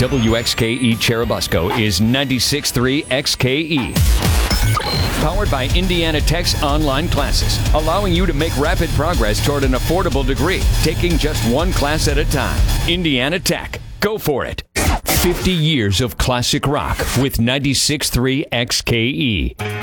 WXKE Cherubusco is 96.3 XKE. Powered by Indiana Tech's online classes, allowing you to make rapid progress toward an affordable degree, taking just one class at a time. Indiana Tech. Go for it. 50 years of classic rock with 96.3 XKE.